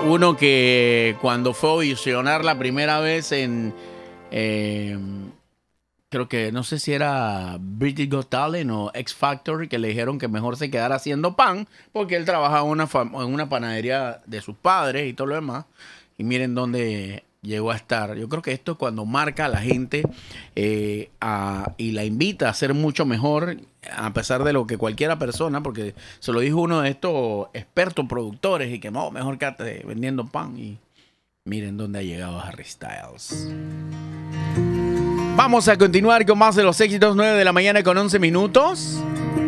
uno que cuando fue a audicionar la primera vez en... creo que no sé si era British Got Talent o X Factor, que le dijeron que mejor se quedara haciendo pan porque él trabajaba en una panadería de sus padres y todo lo demás. Y miren dónde llegó a estar. Yo creo que esto es cuando marca a la gente y la invita a ser mucho mejor, a pesar de lo que cualquiera persona, porque se lo dijo uno de estos expertos productores y que no, mejor quédate vendiendo pan. Y miren dónde ha llegado Harry Styles. Vamos a continuar con más de los éxitos, 9 de la mañana con 11 minutos.